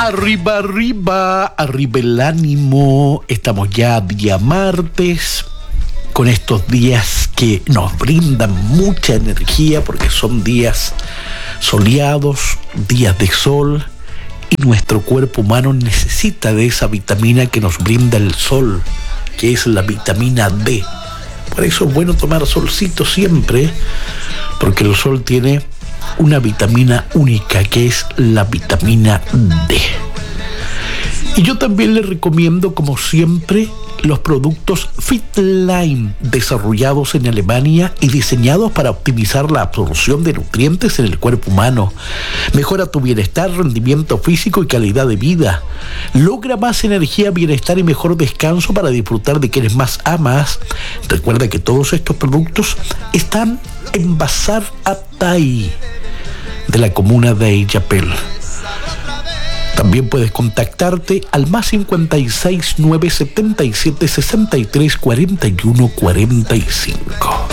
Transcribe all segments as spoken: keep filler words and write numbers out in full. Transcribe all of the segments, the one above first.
Arriba, arriba, arriba el ánimo. Estamos ya día martes, con estos días que nos brindan mucha energía porque son días soleados, días de sol, y nuestro cuerpo humano necesita de esa vitamina que nos brinda el sol, que es la vitamina D. Por eso es bueno tomar solcito siempre, porque el sol tiene una vitamina única, que es la vitamina D. Y yo también le recomiendo, como siempre, los productos Fitline, desarrollados en Alemania y diseñados para optimizar la absorción de nutrientes en el cuerpo humano. Mejora tu bienestar, rendimiento físico y calidad de vida. Logra más energía, bienestar y mejor descanso para disfrutar de quienes más amas. Recuerda que todos estos productos están en Bazar Atay, de la comuna de Illapel. También puedes contactarte al más cincuenta y seis, nueve setenta y siete, sesenta y tres, cuarenta y uno, cuarenta y cinco.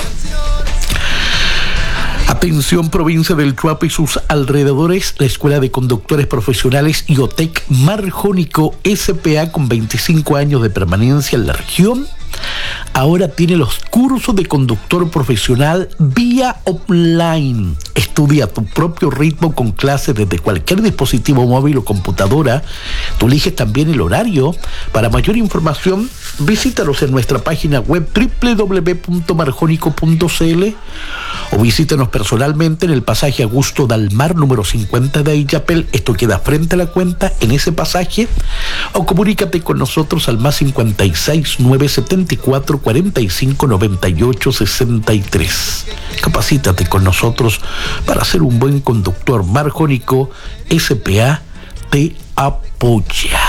Atención, provincia del Chuapa y sus alrededores. La Escuela de Conductores Profesionales IOTEC Marjónico S P A, con veinticinco años de permanencia en la región, ahora tiene los cursos de conductor profesional vía online. Estudia a tu propio ritmo con clases desde cualquier dispositivo móvil o computadora. Tú eliges también el horario. Para mayor información, visítanos en nuestra página web doble u doble u doble u punto marjónico punto c l o visítanos personalmente en el pasaje Augusto Dalmar, número cincuenta de Illapel. Esto queda frente a la cuenta, en ese pasaje. O comunícate con nosotros al más cincuenta y seis, nueve setenta y cuatro, cuarenta y cinco, noventa y ocho, sesenta y tres. Capacítate con nosotros para ser un buen conductor. Marjónico S P A te apoya.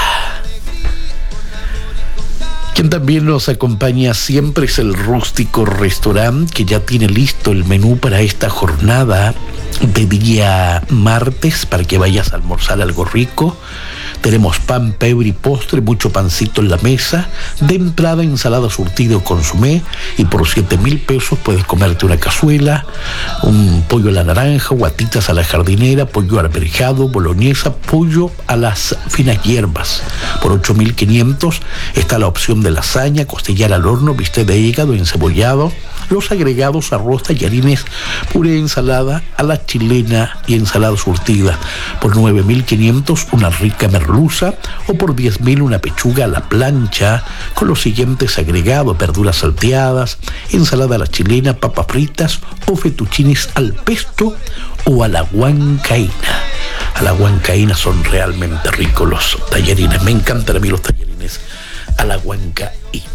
Quien también nos acompaña siempre es el Rústico Restaurant, que ya tiene listo el menú para esta jornada de día martes, para que vayas a almorzar algo rico. Tenemos pan, pebre y postre, mucho pancito en la mesa. De entrada, ensalada surtida o consomé, y por siete mil pesos puedes comerte una cazuela, un pollo a la naranja, guatitas a la jardinera, pollo arberjado, boloñesa, pollo a las finas hierbas. Por ocho mil quinientos está la opción de lasaña, costillar al horno, bistec de hígado, encebollado, los agregados arroz, tallarines, puré, ensalada a la chilena y ensalada surtida. Por nueve mil quinientos una rica merluza, o por diez mil una pechuga a la plancha con los siguientes agregados: verduras salteadas, ensalada a la chilena, papas fritas o fettuccines al pesto o a la huancaína. A la huancaína son realmente ricos los tallarines. Me encantan a mí los tallarines a la huancaína.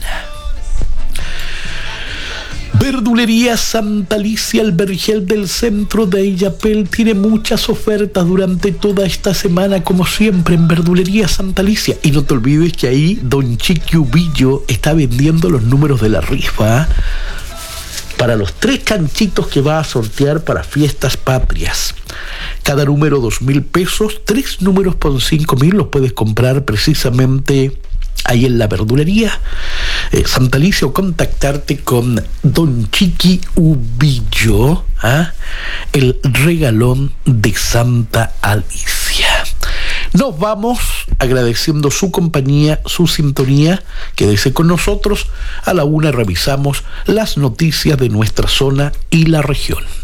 Verdulería Santa Alicia, el vergel del centro de Illapel, tiene muchas ofertas durante toda esta semana, como siempre, en Verdulería Santa Alicia. Y no te olvides que ahí Don Chiqui Ubillo está vendiendo los números de la rifa para los tres chanchitos que va a sortear para fiestas patrias. Cada número dos mil pesos, tres números por cinco mil, los puedes comprar precisamente ahí en la verdulería eh, Santa Alicia, o contactarte con Don Chiqui Ubillo, ¿ah? el regalón de Santa Alicia. Nos vamos agradeciendo su compañía, su sintonía. Quédese con nosotros. A la una revisamos las noticias de nuestra zona y la región.